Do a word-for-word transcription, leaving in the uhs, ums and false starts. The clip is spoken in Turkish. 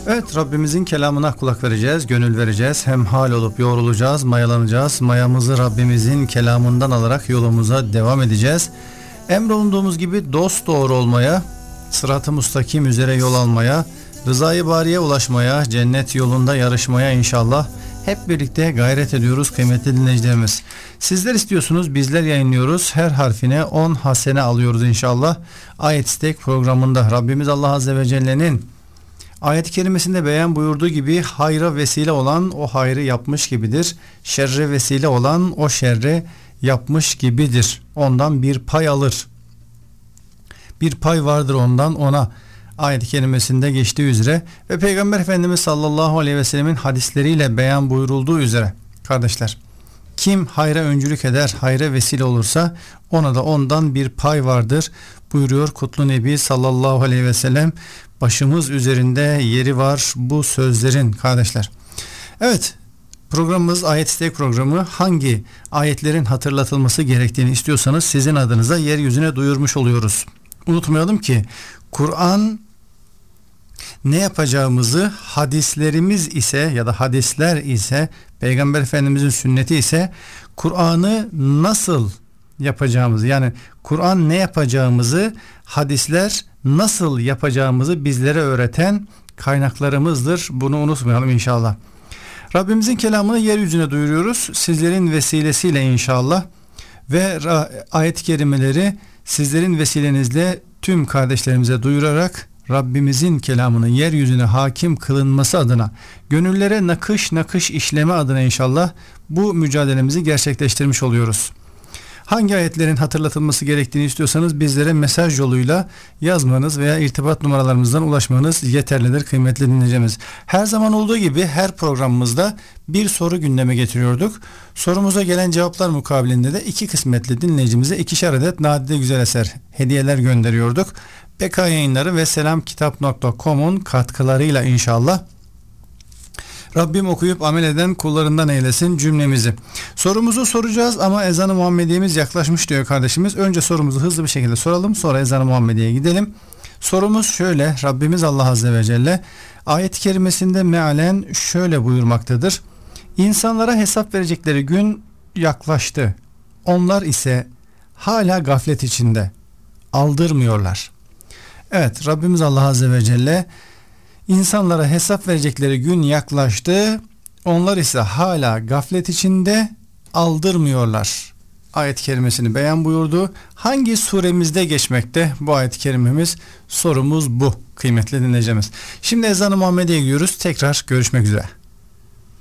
Evet, Rabbimizin kelamına kulak vereceğiz, gönül vereceğiz. Hem hal olup yoğrulacağız, mayalanacağız. Mayamızı Rabbimizin kelamından alarak yolumuza devam edeceğiz. Emrolunduğumuz gibi dost doğru olmaya, sırat-ı müstakim üzere yol almaya, rızayı bariye ulaşmaya, cennet yolunda yarışmaya inşallah hep birlikte gayret ediyoruz kıymetli dinleyicilerimiz. Sizler istiyorsunuz, bizler yayınlıyoruz. Her harfine on hasene alıyoruz inşallah. Ayet İstek programında Rabbimiz Allah Azze ve Celle'nin ayet-i kerimesinde beyan buyurduğu gibi hayra vesile olan o hayrı yapmış gibidir. Şerre vesile olan o şerre yapmış gibidir. Ondan bir pay alır. Bir pay vardır ondan ona. Ayet-i kerimesinde geçtiği üzere ve Peygamber Efendimiz sallallahu aleyhi ve sellemin hadisleriyle beyan buyurulduğu üzere kardeşler, kim hayra öncülük eder, hayra vesile olursa ona da ondan bir pay vardır buyuruyor Kutlu Nebi sallallahu aleyhi ve sellem. Başımız üzerinde yeri var bu sözlerin kardeşler. Evet, programımız Ayet İstek programı. Hangi ayetlerin hatırlatılması gerektiğini istiyorsanız sizin adınıza yeryüzüne duyurmuş oluyoruz. Unutmayalım ki Kur'an ne yapacağımızı, hadislerimiz ise ya da hadisler ise, Peygamber Efendimizin sünneti ise Kur'an'ı nasıl yapacağımızı, yani Kur'an ne yapacağımızı, hadisler nasıl yapacağımızı bizlere öğreten kaynaklarımızdır. Bunu unutmayalım inşallah. Rabbimizin kelamını yeryüzüne duyuruyoruz. Sizlerin vesilesiyle inşallah ve ayet-i kerimeleri sizlerin vesilenizle tüm kardeşlerimize duyurarak Rabbimizin kelamının yeryüzüne hakim kılınması adına, gönüllere nakış nakış işleme adına inşallah bu mücadelemizi gerçekleştirmiş oluyoruz. Hangi ayetlerin hatırlatılması gerektiğini istiyorsanız bizlere mesaj yoluyla yazmanız veya irtibat numaralarımızdan ulaşmanız yeterlidir kıymetli dinleyicimiz. Her zaman olduğu gibi her programımızda bir soru gündeme getiriyorduk. Sorumuza gelen cevaplar mukabilinde de iki kısmetli dinleyicimize ikişer adet nadide güzel eser hediyeler gönderiyorduk. B K Yayınları ve selamkitap nokta com'un katkılarıyla inşallah Rabbim okuyup amel eden kullarından eylesin cümlemizi. Sorumuzu soracağız ama ezan-ı Muhammediye'miz yaklaşmış diyor kardeşimiz. Önce sorumuzu hızlı bir şekilde soralım, sonra ezan-ı Muhammediye'ye gidelim. Sorumuz şöyle: Rabbimiz Allah Azze ve Celle ayet-i kerimesinde mealen şöyle buyurmaktadır. İnsanlara hesap verecekleri gün yaklaştı. Onlar ise hala gaflet içinde, aldırmıyorlar. Evet, Rabbimiz Allah Azze ve Celle İnsanlara hesap verecekleri gün yaklaştı. Onlar ise hala gaflet içinde, aldırmıyorlar. Ayet-i kerimesini beyan buyurdu. Hangi suremizde geçmekte bu ayet-i kerimemiz? Sorumuz bu kıymetli dinleyeceğimiz. Şimdi ezan-ı Muhammediye'ye gidiyoruz. Tekrar görüşmek üzere.